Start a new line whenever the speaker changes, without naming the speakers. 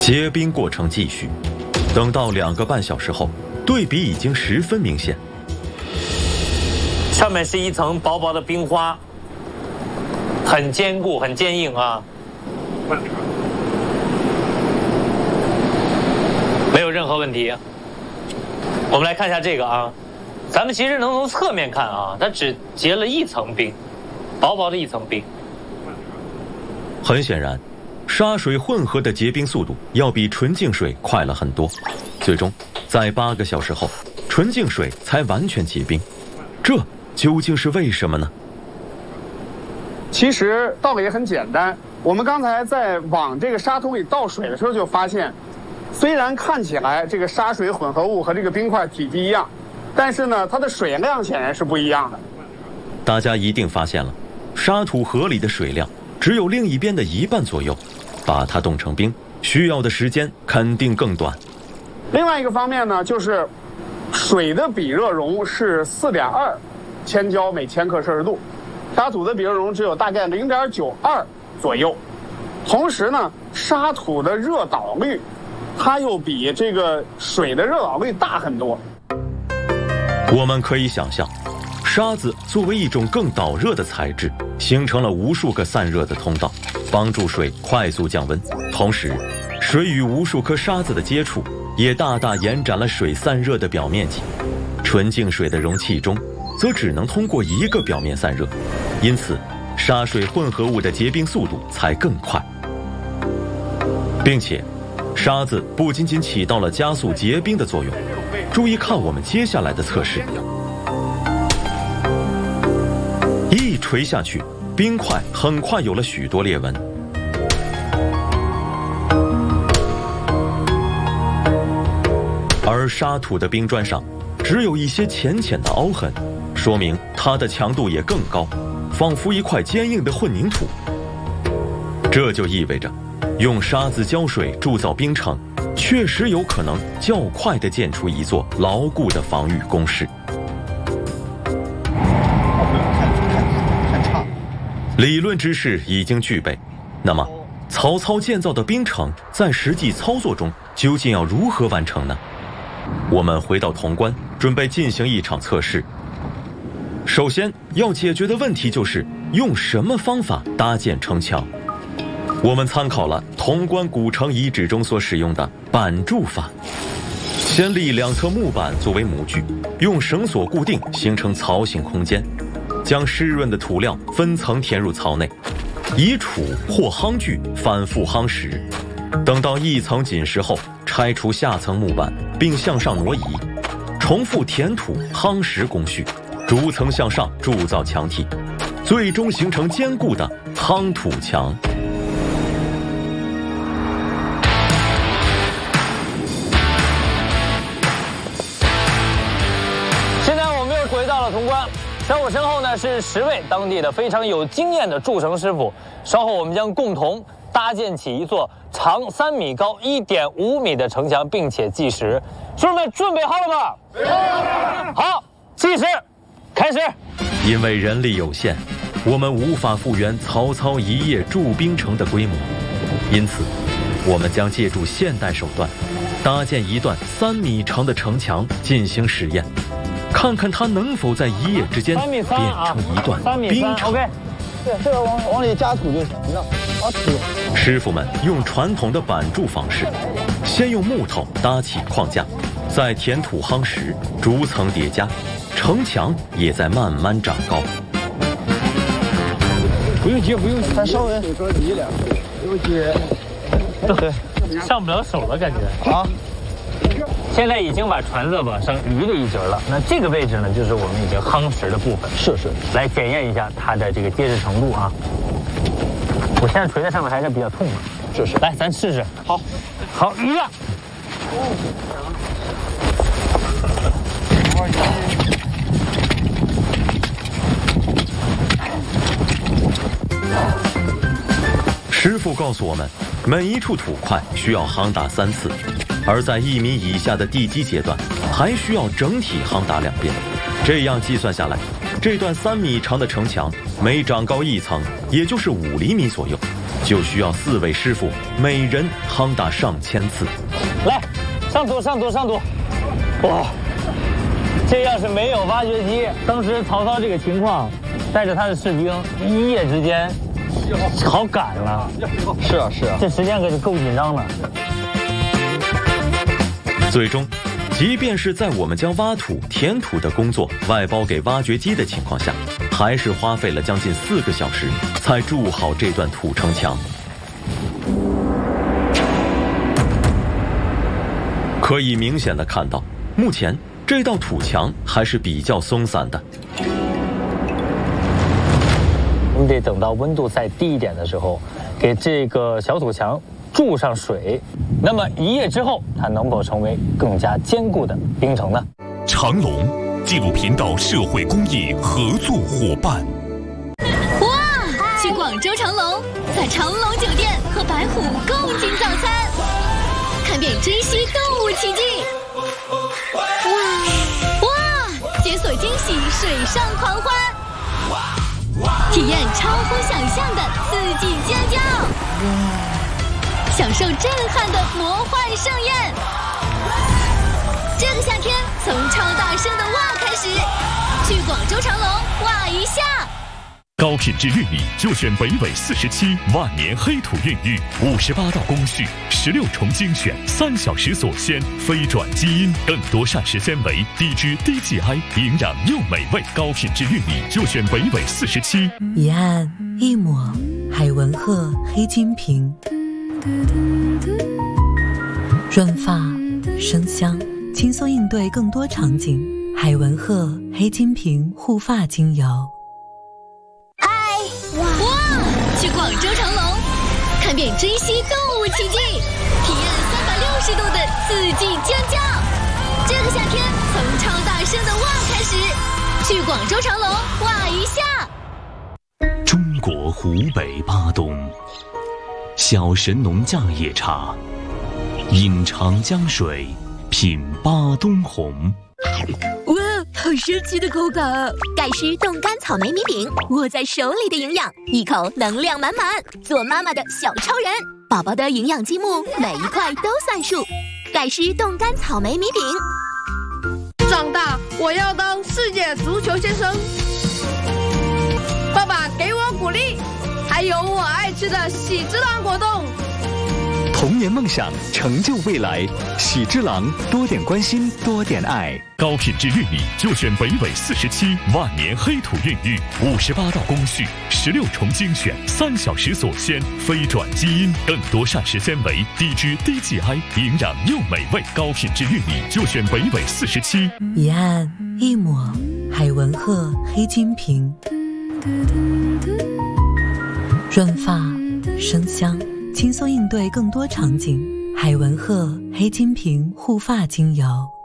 结冰过程继续，等到2个半小时后，对比已经十分明显。
上面是一层薄薄的冰花，很坚固，很坚硬啊，没有任何问题。我们来看一下这个啊，咱们其实能从侧面看啊，它只结了一层冰，薄薄的一层冰。
很显然，沙水混合的结冰速度要比纯净水快了很多，最终在8个小时后，纯净水才完全结冰。这究竟是为什么呢？
其实道理也很简单，我们刚才在往这个沙桶里倒水的时候就发现，虽然看起来这个沙水混合物和这个冰块体积一样，但是呢，它的水量显然是不一样的。
大家一定发现了，沙土河里的水量只有另一边的1半左右，把它冻成冰需要的时间肯定更短。
另外一个方面呢，就是水的比热容是4.2千焦每千克摄氏度，沙土的比热容只有大概0.92左右。同时呢，沙土的热导率，它又比这个水的热导率大很多。
我们可以想象，沙子作为一种更导热的材质，形成了无数个散热的通道，帮助水快速降温。同时，水与无数颗沙子的接触，也大大延展了水散热的表面积。纯净水的容器中，则只能通过一个表面散热，因此沙水混合物的结冰速度才更快。并且，沙子不仅仅起到了加速结冰的作用，注意看我们接下来的测试，一锤下去，冰块很快有了许多裂纹。而沙土的冰砖上只有一些浅浅的凹痕，说明它的强度也更高，仿佛一块坚硬的混凝土。这就意味着，用沙子浇水铸造冰城，确实有可能较快地建出一座牢固的防御工事。理论知识已经具备，那么曹操建造的冰城在实际操作中究竟要如何完成呢？我们回到潼关，准备进行一场测试。首先要解决的问题就是用什么方法搭建城墙。我们参考了潼关古城遗址中所使用的板筑法，先立2侧木板作为模具，用绳索固定，形成槽形空间，将湿润的土料分层填入槽内，以杵或夯具反复夯实，等到一层紧实后，拆除下层木板并向上挪移，重复填土夯实工序，逐层向上铸造墙体，最终形成坚固的夯土墙。
现在我们又回到了潼关，在我身后呢是10位当地的非常有经验的筑城师傅，稍后我们将共同搭建起一座长3米、高1.5米的城墙，并且计时。师傅们准备好了吗？好，计时，开始。
因为人力有限，我们无法复原曹操一夜筑冰城的规模，因此，我们将借助现代手段，搭建一段3米长的城墙进行实验，看看它能否在一夜之间变成一段冰城。
OK。对，这个往里加土就行，你知道，把土。
师傅们用传统的板筑方式，先用木头搭起框架，再填土夯实，逐层叠加，城墙也在慢慢长高。
不用急，不用急，它稍微低一点，不用急。
对，上不了手了感觉啊。现在已经把船子往上移了一截了，那这个位置呢，就是我们已经夯实的部分。
是，
来检验一下它的这个结实程度啊。我现在锤在上面还是比较痛的。
是，
来，咱试试。好，一个。
师傅告诉我们，每一处土块需要夯打3次，而在1米以下的地基阶段，还需要整体夯打2遍。这样计算下来，这段3米长的城墙每长高1层，也就是5厘米左右， 就需要4位师傅，每人夯打上千次。
来，上土上土上土！哇，这要是没有挖掘机，当时曹操这个情况，带着他的士兵一夜之间，好赶了。
是啊是啊，
这时间可是够紧张的。
最终，即便是在我们将挖土、填土的工作外包给挖掘机的情况下，还是花费了将近4个小时才筑好这段土城墙。可以明显的看到，目前这道土墙还是比较松散的。
我们得等到温度再低一点的时候，给这个小土墙注上水，那么1夜之后，它能否成为更加坚固的冰城呢？
长隆纪录频道社会公益合作伙伴。
哇！去广州长隆，在长隆酒店和白虎共进早餐，看遍珍稀动物奇迹。哇！解锁惊喜水上狂欢，体验超乎想象的刺激尖叫。享受震撼的魔幻盛宴。这个夏天，从超大声的哇开始，去广州长隆哇一下。
高品质玉米就选北纬47万年黑土孕育，58道工序，16重精选，3小时锁鲜，非转基因，更多膳食纤维，低脂低 GI， 营养又美味。高品质玉米就选北纬47。
一按一抹，海文鹤黑金瓶，润发生香，轻松应对更多场景。海文鹤黑金瓶护发精油。
哇！去广州长隆，看遍珍稀动物奇迹，体验360度的刺激尖叫。这个夏天，从超大声的哇开始，去广州长隆哇一下。
中国湖北巴东，小神农架野茶，饮长江水，品巴东红。
哇，好神奇的口感！盖诗冻干草莓米饼，握在手里的营养，一口能量满满，做妈妈的小超人。宝宝的营养积木，每一块都算数。盖诗冻干草莓米饼。
长大我要当世界足球先生。爸爸给我鼓励，还有我爱吃的喜之郎果冻。
童年梦想，成就未来。喜之郎，多点关心，多点爱。
高品质玉米就选北纬47万年黑土孕育，58道工序，16重精选，3小时锁鲜，非转基因，更多膳食纤维，低脂低 GI， 营养又美味。高品质玉米就选北纬47。
一按一抹，海文鹤黑金瓶，润发生香，轻松应对更多场景。海文鹤黑金瓶护发精油。